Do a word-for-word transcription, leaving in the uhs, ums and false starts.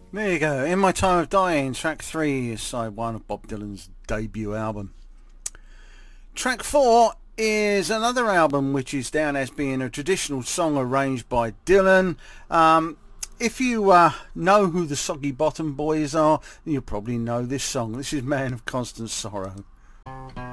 There you go. In My Time of Dying, track three is side one of Bob Dylan's debut album. Track four is another album which is down as being a traditional song arranged by Dylan. Um, if you uh, know who the Soggy Bottom Boys are, you'll probably know this song. This is Man of Constant Sorrow.